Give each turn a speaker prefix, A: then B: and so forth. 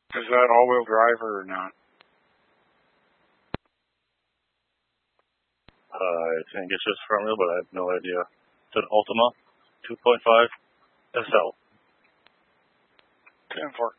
A: Is that all-wheel drive or not?
B: I think it's just front wheel, but I have no idea. It's an Ultima 2.5 SL.
A: 10-4.